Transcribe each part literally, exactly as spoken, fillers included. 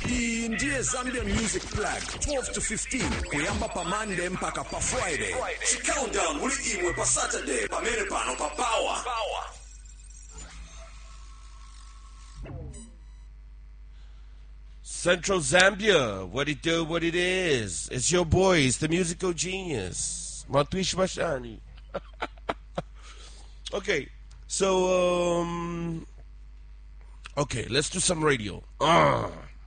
iyi ndiye Zambian Music Flag twelve to fifteen kuyamba pa Monday mpaka pa Friday. Countdown uli imwe pa Saturday pamene pano pa Power. Central Zambia, what it do, what it is. It's your boys, the musical genius, Matwish Bashani. Okay, so um, okay, let's do some radio. Uh.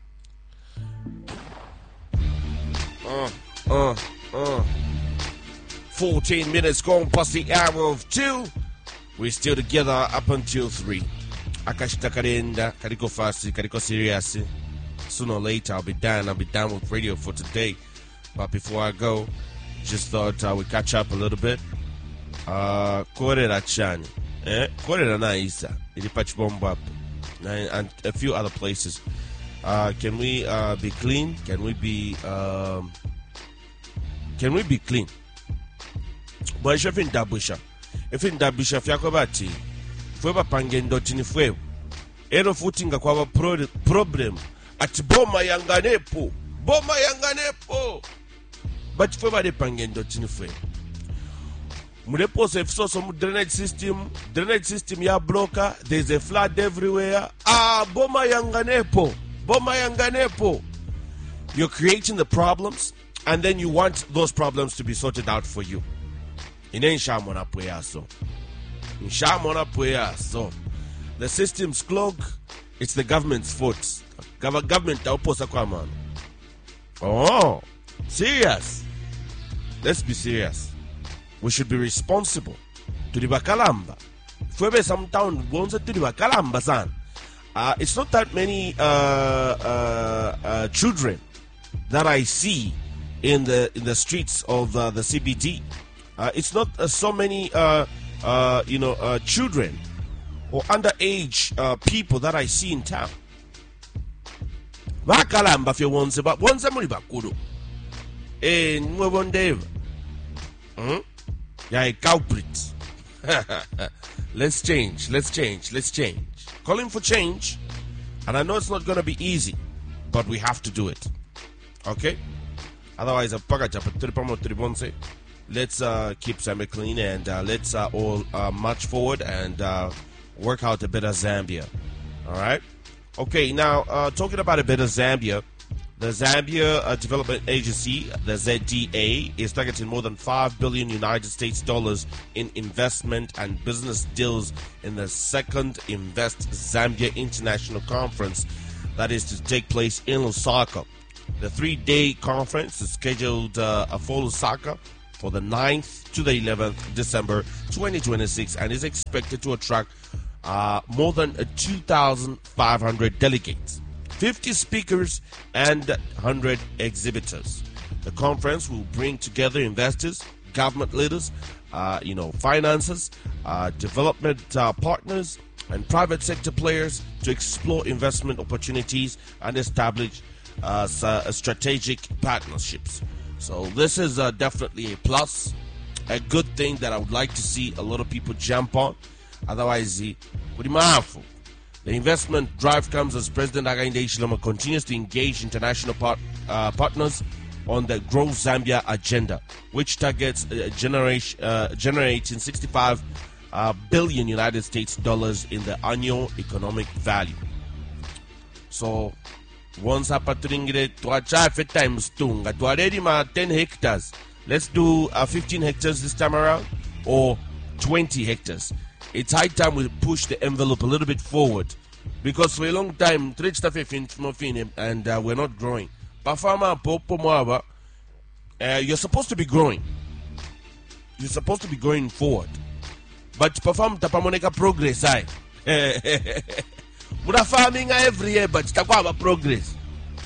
Uh, uh, uh. fourteen minutes gone past the hour of two. We're still together up until three. Akashita karenda, kariko fast, kariko serious. Sooner or later, I'll be done. I'll be done with radio for today. But before I go, just thought uh, we'd catch up a little bit. Uh, Korera Chani. Eh? Korera na Isa. Ilipach Bombap. And a few other places. Uh, can we uh, be clean? Can we be um, Can we be clean? But if in Dabusha, if in Dabusha Fiakobati, Fueba Pangendo Tinifwe, Ero footing a quava problem at Boma Yanganepo, Boma Yanganepo. But Fueba de Pangendo Tinifwe. Murepo se so some drainage system, drainage system ya blocker, there's a flood everywhere. Ah, Boma Yanganepo. Boma Yanganepo. You're creating the problems, and then you want those problems to be sorted out for you. In Shamona Puyaso. In Shamona Puyaso. The system's clogged, it's the government's fault. Government Taupos. Oh, serious. Let's be serious. We should be responsible. To the Bakalamba. If some town wants to the Bakalamba, son. Uh, it's not that many uh, uh, uh, children that I see in the in the streets of uh, the C B D. Uh, it's not uh, so many uh, uh, you know uh, children or underage uh, people that I see in town. Bakalamba fe wonse ba wonse muri bakuru. Eh nwebondeva. Hmm? Yeah, culprit. Let's change. Let's change. Let's change. Calling for change, and I know it's not going to be easy, but we have to do it. Okay? Otherwise, let's uh, keep Zambia clean and uh, let's uh, all uh, march forward and uh, work out a better Zambia. All right? Okay, now uh, talking about a better Zambia, the Zambia uh, Development Agency, the Z D A, is targeting more than five billion United States dollars in investment and business deals in the second Invest Zambia International Conference that is to take place in Lusaka. The three-day conference is scheduled uh, for Lusaka for the ninth to the eleventh December twenty twenty-six and is expected to attract uh, more than uh, two thousand five hundred delegates, fifty speakers, and one hundred exhibitors. The conference will bring together investors, government leaders, uh, you know, finances, uh, development uh, partners, and private sector players to explore investment opportunities and establish uh, strategic partnerships. So this is uh, definitely a plus, a good thing that I would like to see a lot of people jump on. Otherwise, the The investment drive comes as President Hakainde Hichilema continues to engage international part, uh, partners on the Grow Zambia agenda, which targets uh, generation, uh, generating sixty-five uh, billion United States dollars in the annual economic value. So, once apaturingire tuachafe times tunga tuaredi ma ten hectares. Let's do uh, fifteen hectares this time around, or twenty hectares. It's high time we push the envelope a little bit forward, because for a long time trade stuff and uh, we're not growing. Uh, you're supposed to be growing. You're supposed to be going forward. But perform tapamoneka progress. I. We're farming every year, but takwaba progress.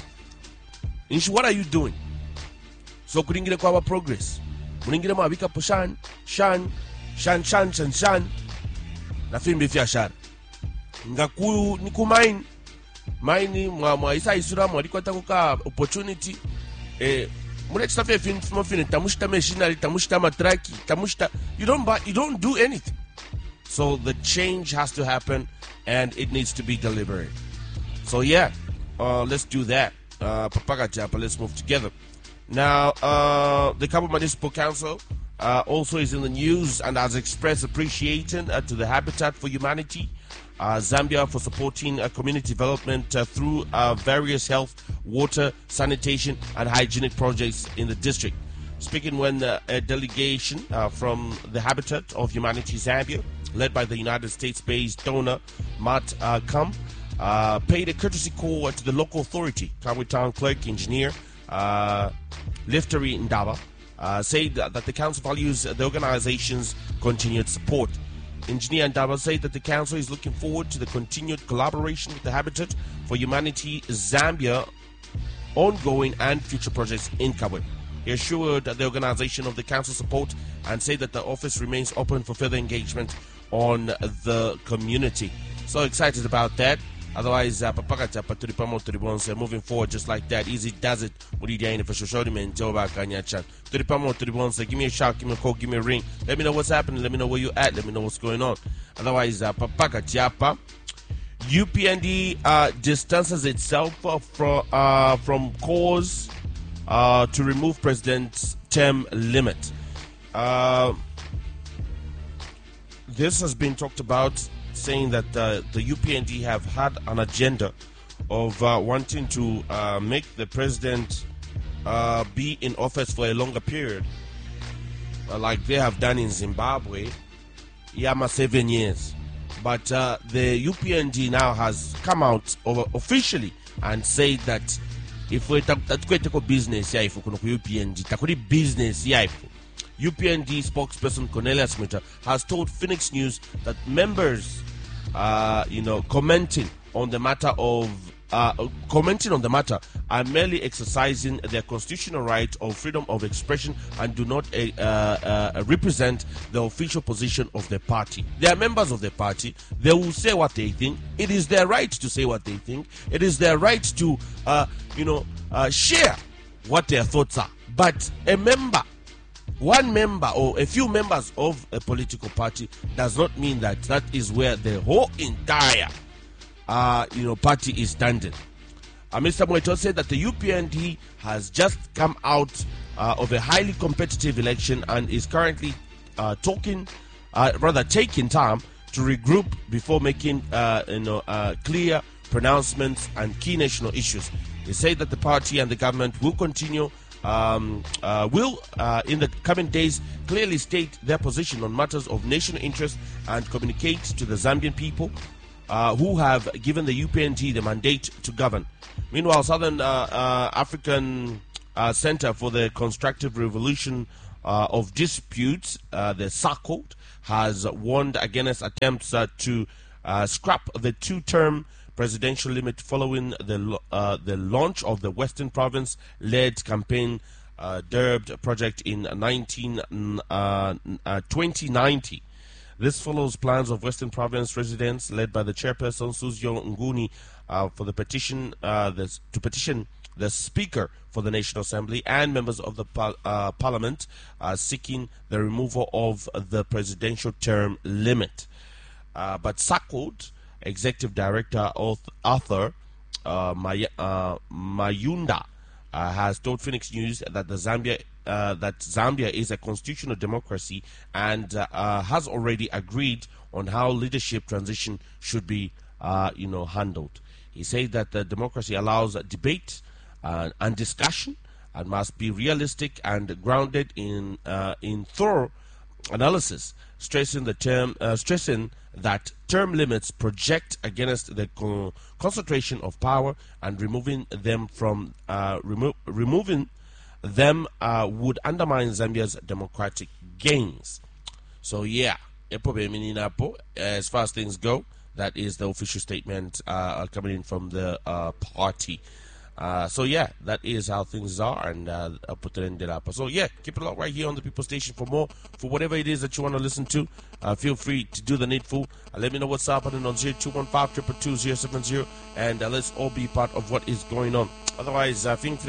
What are you doing? So kuringire kwa progress. Muringire mabika pushan, shan, shan, shan, shan, shan. Na fimbi fiashara ngaku ni kumain mine mwa mwa isa isura mwa likwata kuka opportunity eh mure tsafe fin fmo fin tamushita machinery tamushita matraki tamushita you don't buy, you don't do anything. So the change has to happen and it needs to be deliberate. So yeah, uh, let's do that. uh, Papaka Japa, let's move together. Now, uh, the Cabo Municipal Council uh, also is in the news and has expressed appreciation uh, to the Habitat for Humanity uh, Zambia for supporting uh, community development uh, through uh, various health, water, sanitation, and hygienic projects in the district. Speaking when uh, a delegation uh, from the Habitat of Humanity Zambia, led by the United States-based donor Matt uh, Cum, uh, paid a courtesy call to the local authority, Kabwe Town Clerk Engineer uh, Lifteri Ndaba, uh, said that, that the council values the organization's continued support. Engineer Ndaba said that the council is looking forward to the continued collaboration with the Habitat for Humanity Zambia ongoing and future projects in Kabwe. He assured the organization of the council support and said that the office remains open for further engagement on the community. So excited about that. Otherwise, uh, moving forward just like that. Easy does it. What are you doing for Shoshodi man? Give me a shout, give me a call, give me a ring. Let me know what's happening. Let me know where you're at. Let me know what's going on. Otherwise, uh, U P N D uh, distances itself uh, from, uh, from cause uh, to remove president's term limit. Uh, this has been talked about, saying that uh, the U P N D have had an agenda of uh, wanting to uh, make the president uh, be in office for a longer period, uh, like they have done in Zimbabwe, Yama seven years. But uh, the U P N D now has come out over officially and said that if we take business, yeah, if we U P N D, take business, yeah. U P N D spokesperson Cornelia Smith has told Phoenix News that members, uh, you know, commenting on the matter of uh, commenting on the matter are merely exercising their constitutional right of freedom of expression and do not uh, uh, represent the official position of the party. They are members of the party. They will say what they think. It is their right to say what they think. It is their right to, uh, you know, uh, share what their thoughts are. But a member, one member or a few members of a political party does not mean that that is where the whole entire uh, you know, party is standing. Uh, Mister Moeto said that the U P N D has just come out uh, of a highly competitive election and is currently uh, talking, uh, rather taking time to regroup before making uh, you know, uh, clear pronouncements and key national issues. He said that the party and the government will continue Um, uh, will, uh, in the coming days, clearly state their position on matters of national interest and communicate to the Zambian people uh, who have given the U P N D the mandate to govern. Meanwhile, Southern uh, uh, African uh, Center for the Constructive Revolution uh, of Disputes, uh, the SACOT, has warned against attempts uh, to uh, scrap the two-term presidential limit following the uh, the launch of the Western Province-led campaign uh, dubbed project in nineteen, uh, uh, twenty ninety. This follows plans of Western Province residents led by the chairperson Suzio Nguni uh, for the petition uh, this, to petition the Speaker for the National Assembly and members of the par uh, Parliament uh, seeking the removal of the presidential term limit. Uh, but SACOT Executive Director Arthur uh, May uh, Mayunda uh, has told Phoenix News that the Zambia uh, that Zambia is a constitutional democracy and uh, uh, has already agreed on how leadership transition should be, uh, you know, handled. He said that the democracy allows debate uh, and discussion and must be realistic and grounded in uh, in thorough analysis, stressing the term uh, stressing that term limits project against the co concentration of power, and removing them from uh, remo removing them uh, would undermine Zambia's democratic gains. So yeah, as far as things go, that is the official statement uh, coming in from the uh, party. Uh, so yeah, that is how things are, and uh, I'll put it in there. So yeah, keep it locked right here on the People Station for more, for whatever it is that you want to listen to. Uh, feel free to do the needful. Uh, let me know what's happening on zero two one five, two two two, zero seven zero, and uh, let's all be part of what is going on. Otherwise, I think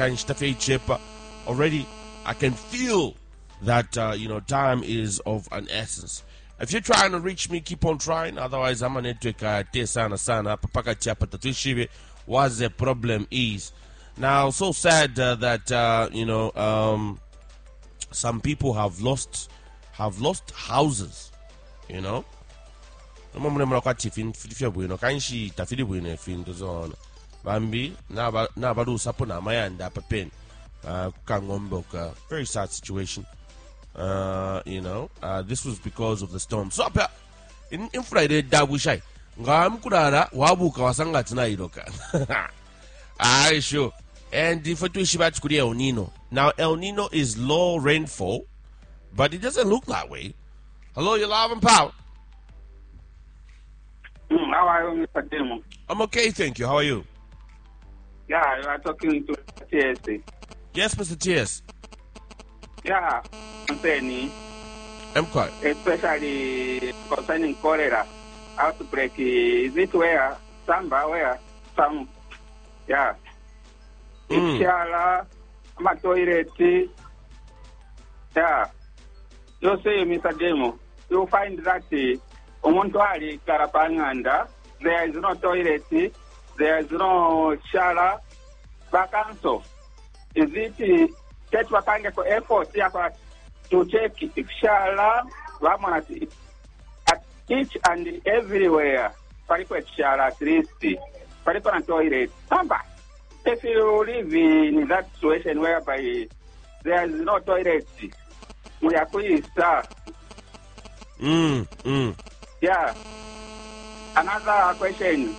already I can feel that uh, you know, time is of an essence. If you're trying to reach me, keep on trying. Otherwise, I'm a network uh, te sana sana papaka chapa tatuishive. What the problem is, Now, so sad uh, that uh, you know um, some people have lost have lost houses. You know, Bambi na na badu sapona mayanda papen. Uh, very sad situation. Uh, you know, uh, this was because of the storm. So in in Friday dabushai ngam kurara wabuka wasanga tinairoka. Ah, sure. And if it was El Nino. Now El Nino is low rainfall, but it doesn't look that way. Hello, you're live and power. Mm, how are you, Mister Demo? I'm okay, thank you. How are you? Yeah, you are talking to T S A. Yes, Mister T S. Yeah, I'm saying, I'm quite. especially concerning cholera outbreak. Is it where Samba, where some, yeah, Mm. Inshallah, my toilet, yeah. You say, Mister Demo, you find that Omontuari Karapanganda, there is no toilet, there is no shala, vacanso. Is it check Wakanga for effort to check if shala, Vamanati at each and everywhere, Paripo shala at least, Paripo and toilet, Samba. If you live in that situation whereby there is no toilet, we are pleased, sir. Mm, mm. Yeah. Another question.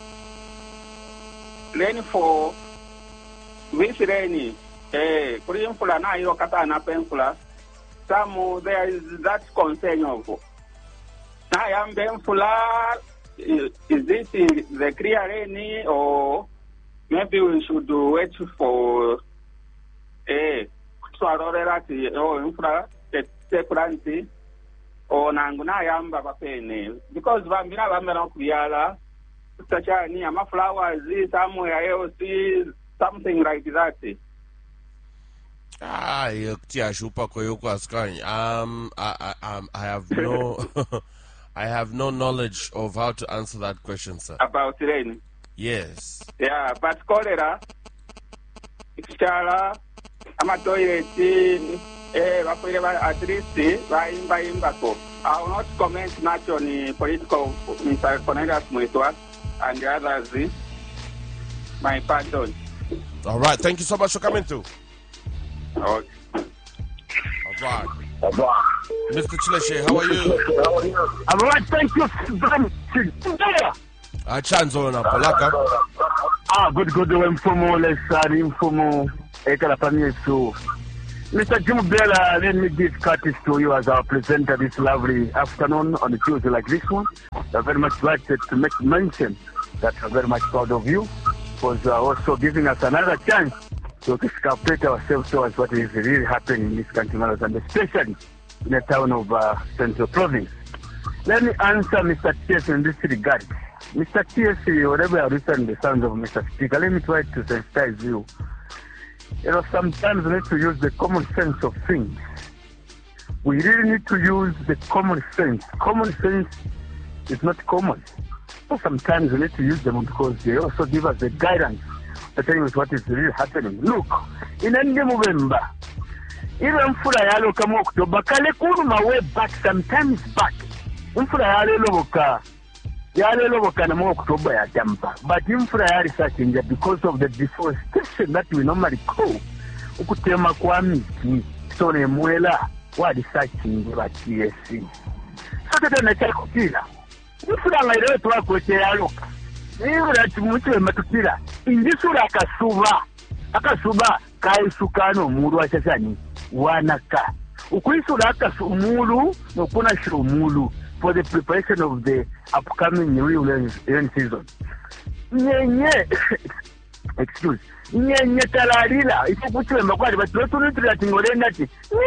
Rainfall, which rain? Eh, Purimpula na yo kata na penkula. Some there is that concern of. Na yam penkula. Is it the clear rain or maybe we should wait for eh so arorerati o infra te planti o nanguna yamba papene because bambina bambana kuyala such a ni ama flowers somewhere else something like that. Ah, um, I, I, um, I have no, I have no knowledge of how to answer that question, sir. About rain. Yes. Yeah, but cholera, Xala, Amatoy, eh, at least, by Imbako. I will not comment much on the political Mister Cornelius Muitwa and the others. My pardon. All right. Thank you so much for coming through. Okay. All right. Mister Chileshe, how are you? I'm all right. Thank you very much. Ah, Chanzo na Polaka. Ah, good, good. Mfumo, lesari, mfumo, ekala paniesu. Mister Jim Bella, let me give courtesy to you as our presenter this lovely afternoon on a Tuesday like this one. I'm very much delighted to make mention that I'm very much proud of you for uh, also giving us another chance to exculpate ourselves towards what is really happening in this country, and especially in the town of uh, Central Province. Let me answer Mister T S in this regard. Mister T S, whatever I listen the sounds of Mister Speaker, let me try to sensitize you. You know, sometimes we need to use the common sense of things. We really need to use the common sense. Common sense is not common. So sometimes we need to use them because they also give us the guidance to tell us what is really happening. Look, in any November, even Fura Yalo come October, Kale Kuruma way back sometimes back. Infura Yalo Loboka, Yalo Loboka na October ya Tampa. But Infura Yari searching because of the deforestation that we normally call Ukutema kwa miti, so ne mwela, wa searching ba T S C. So tata na chakutila. Infura ngaire tuwa kweche yaloka. Infura chumuchwe matukila. Indisura akasuba. Akasuba kaisukano muru wa chasani. Wanaka. Ukuisura akasumulu nokuna shirumulu for the preparation of the upcoming rain season. Nyenye, excuse, nyenye talarila, ifu kuchwe mbakwari, but lotu nutri ati ngorenda ati,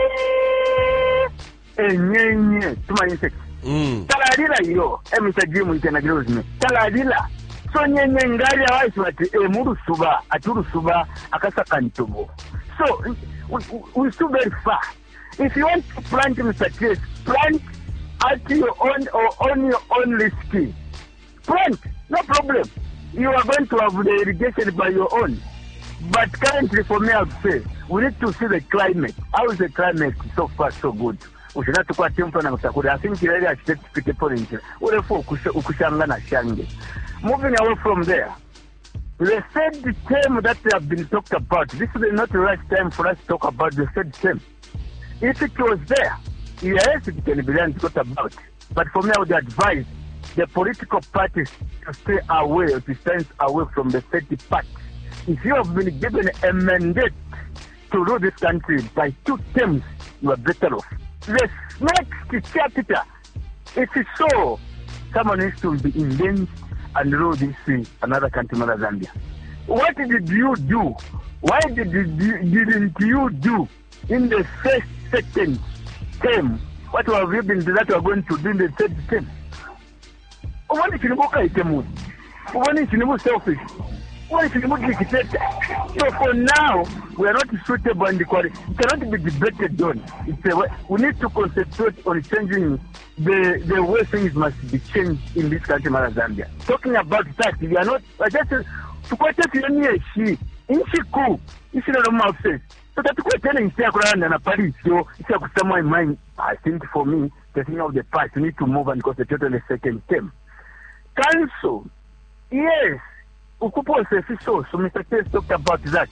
nyenye, tuma insect. Talarila yo, eh, Mister Jim, ntena grows me. Talarila, so nyenye ngari ya waisu ati, eh, muru suba, aturu suba, akasa kantobo. So, we, we still very far. If you want to plant, Mister Chase, plant at your own or on your own risk. Plant, no problem. You are going to have the irrigation by your own. But currently, for me, I would say we need to see the climate. How is the climate so far so good? We should not talk about tempo na kusakuri. I think really I should take the point. Ule for ukushanga na shange. Moving away from there, the third term that we have been talked about, this is not the right time for us to talk about the third term. If it was there, yes, it can be done to talk about. But for me, I would advise the political parties to stay away, to stand away from the third party. If you have been given a mandate to rule this country by two terms, you are better off. The next chapter, if it's so, someone needs to be indent and rule this uh, another country, another Zambia. What did you do? Why did you, didn't you do in the first, second term? What have you been that you are going to do in the third term? What is it selfish? What is it? So for now, we are not suitable and it cannot be debated on. It's a, we need to concentrate on changing the, the way things must be changed in this country, Zambia. Talking about that, we are not, just to quite a she, in Chiku, it's not a mouth face. So that we're telling Instagram and a Paris, so it's a someone in mind. I think for me, the thing of the past, we need to move and concentrate on the second term. Council, yes. Ukupo so so Mister Test talked about that.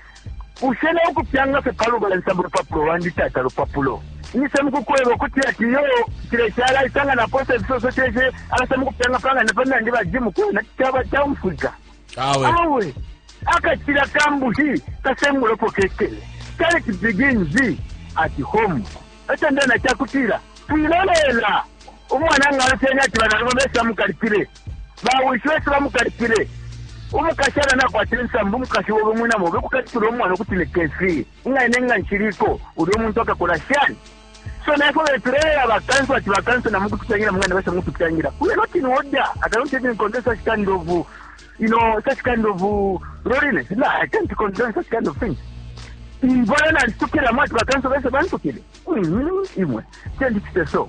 Ushela ukupianga fe palu balansambu papulo andi tata papulo. Ni samu kukweba kutia kiyo kile chala isanga na posta so so cheche ala samu kupianga panga na panda ndiba jimu kwa na chaba cha mfuka. Awe. Awe. Akatira kambu hii kasemu lopo kekele. Kale kibiginzi at home. Ata ndana cha kutira. Tuilolela. Umwana ngala tenya tibana ngomesa mukalikire. Ba wishwese bamukalikire. Umukashara na kwa tensa mbumukashi wobe mwina mobe kukatiro omwana okutile kesi nga nenga nchiriko uri omuntu akakolashani so na for the prayer abakanso ati bakanso na muku kutangira mwana basa muku kutangira we not in order I don't even condone such kind of you know such kind of lawlessness. No, I can't condone such kind of things. Mbona na tukira matu bakanso basa bantukile mhm imwe change it so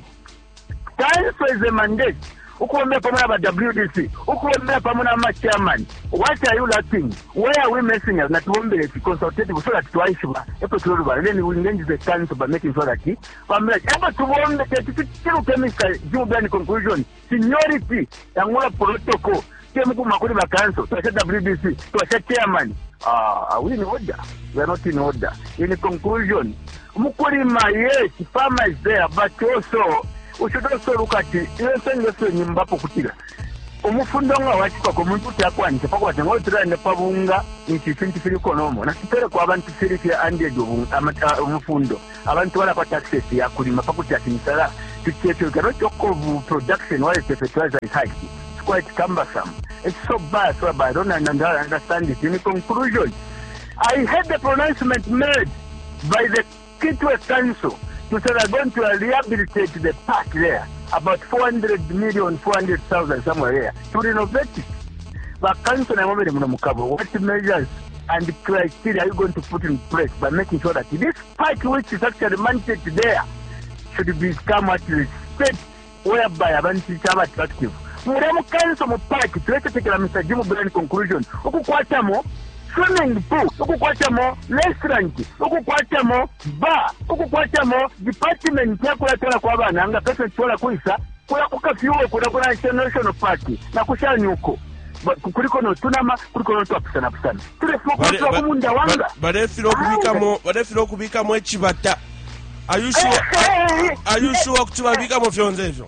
council is a mandate. Ukuombe pamoja na W D C, ukuombe pamoja na chairman. What are you lacking? Where are we messing up? Not one minute consultative so that twice ba. Epo tuloba. Then we engage the council by making sure that he. Pamela, epo tuombe the kitu chemical. Jimu bani conclusion. Seniority. Yangola protocol. Kemu kumakuri ba council. Tuwasha W D C. Tuwasha chairman. Ah, are we in order? We are not in order. In conclusion, Mukurima, yes, farmer is there, but also. We should also look at it. You say you're saying Mbapo Kutila. Umufundonga wachiko kumuntu takwani sepakwa tengo tira ne pabunga inchi twenty-three konomo na sipere kwa abantu serisi andi ejo amata umufundo abantu wala kwa taxes ya kulima pakuti atimisala tikete garo choko production wale fertilizer is high. It's quite cumbersome. It's so bad, so bad. I don't understand it. In conclusion, I heard the pronouncement made by the Kitwe Council. So they're going to rehabilitate the park there, about four hundred million, four hundred thousand somewhere there, to renovate it. But council, what measures and criteria are you going to put in place by making sure that this park, which is actually managed there, should become at state whereby abantu are attractive. Muremu council mu park, let's take Mister Jimu Brand conclusion. Ukukwatamo swimming pool, ukukwatamo restaurant, ukukwatamo bar, ukukwatamo department ya kulatala kwa bana anga pesa chola kuisa kula kukafiwe kula kuna national park na kushanyuko kuliko no tunama kuliko no twapusana pusana tule foko kwa kumunda wanga badefiro kubika mo badefiro kubika mo echibata are you sure are you sure kutubika mo fyonze hivyo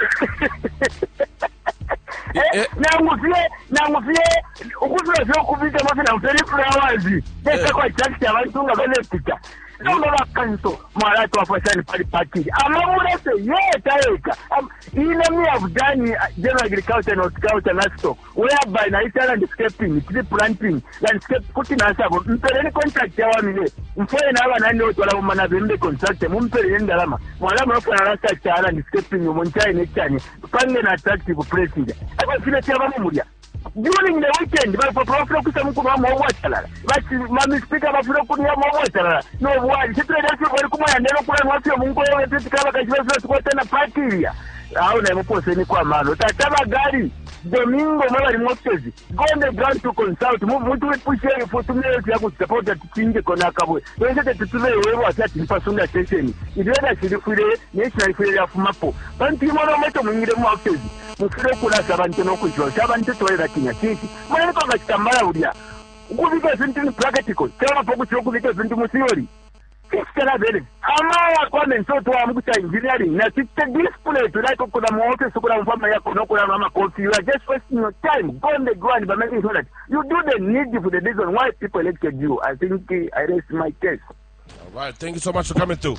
na ngufie na ngufie ukuzwe vyo kubika mafina mpeli flowers deka kwa taxi abantu ngabelepika no baba kanso mara to afashani pali party amamura se ye taeka ina mi have done general agriculture and horticulture livestock whereby na ita landscaping tree planting landscape kuti na sabo mpeleni contract ya wamile mfoye na aba nani otwala mu manabembe contract mumpeleni ndalama mwala mwa na rasa cha landscaping mu nchai ne chani pange na attractive pricing aba file cha bamuria during the weekend ba professor kusamuko ba mo watalala bati mami speaker ba fulo kunya mo watalala no wali sitre dasi bali kuma ya ndero kula mwafio mungu yewe titikaba kashibesa kwa tena party ya aho na mupose ni kwa mano tataba gari Domingo mala limotezi go on the ground to consult move to push here for to me ya ku support that tinge kona kabwe wenze tetutule wewe atati personal attention ideda shirifire national fire ya fumapo bantu mono moto mwingire mu office mufire kula sabantu no kujwa sabantu toera kinya kiki mwana ko bakitambala ulia ukubika zintu practical tena poku chokubika zintu mu theory Kistana bele. Amaya kwa menso to amukuta engineering. Na tite display to like kuna mwote sukuna mfama yako no kuna mama coffee. You are just wasting your time. Go on the ground by making sure that you do the need for the reason why people elected you. I think uh, I rest my case. All right. Thank you so much for coming through.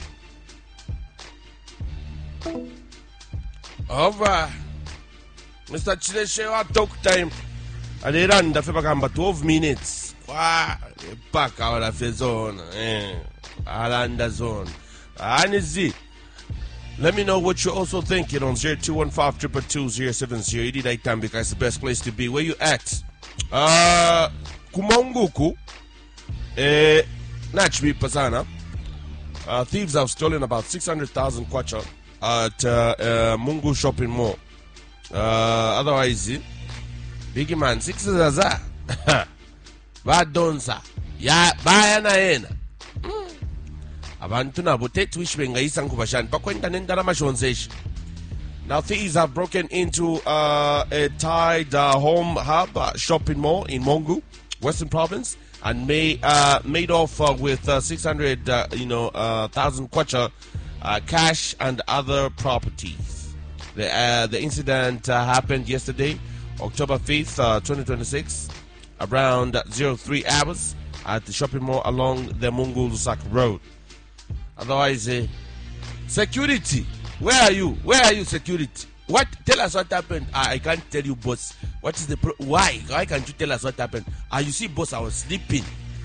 All right. Mister Chileshewa talk time. Aliranda fe bagamba twelve minutes. Kwa paka wala fe zone. Eh. Alanda zone. Anizi. Let me know what you're also thinking on zero two one five two two zero seven zero. You need time because it's the best place to be. Where you at? Uh, Kumonguku. Eh, Nachbi Pazana. Uh, thieves have stolen about six hundred thousand kwacha at uh, uh, Mungu shopping mall. Uh, otherwise, Biggie Man, six is a za. Badonza. Ya, bayana ena. Abantu nabo tethu ishibengayisa ngubashani bakwenta nendala mashonzeshi. Now thieves have broken into uh, a Tide uh, home hub uh, shopping mall in Mongu, Western Province, and made uh, made off uh, with uh, six hundred uh, you know uh, thousand kwacha uh, cash and other properties. The uh, the incident uh, happened yesterday, October fifth, uh, twenty twenty-six, around zero three hours at the shopping mall along the Mungu Lusaka Road. Otherwise, uh, security. Where are you? Where are you, security? What? Tell us what happened. I, I can't tell you, boss. What is the pro- why? Why can't you tell us what happened? Ah, you see, boss, I was sleeping.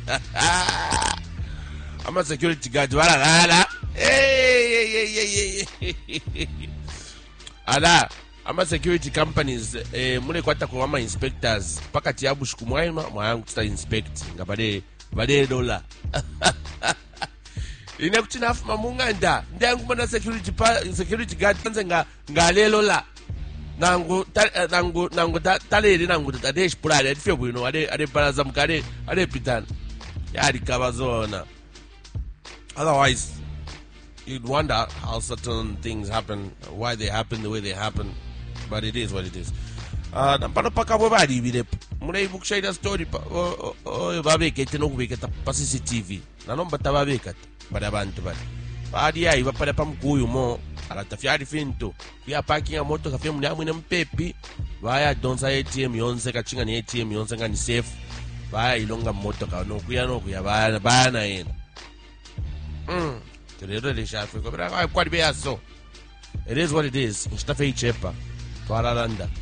I'm a security guard. Hey, hey, hey, hey, hey. Ala, I'm a security companies. Eh, mune kwata kwa mama inspectors. Pakati ya bush kumwaima, mwayangu tuta inspect. Ngabade, bade dola. Inekuchinafu mamunganda ndiyangu mbona security pa, security guard tanze nga ngalelo la nangu ta, nangu nangu ta, taleri nangu tadesh pulale atifyo bwino ade ade baraza mukade ade pitana yali kabazona. Otherwise you'd wonder how certain things happen, why they happen the way they happen, but it is what it is. Uh, nampano paka bwe bali bilepo mune ibukushaida story pa o o babekete nokubeketa pa C C T V nanomba tababekata bada bantu bada badi yayi bapada pamkuyu mo alatafyali finto ya parking ya moto kafye muli amwe mpepi baya donsa A T M yonse kachinga ni A T M yonse ngani safe baya ilonga moto ka no kuya no kuya bana bana yena mm terero le shafu ko bra kwa be aso. It is what it is. Instafe ichepa twaralanda.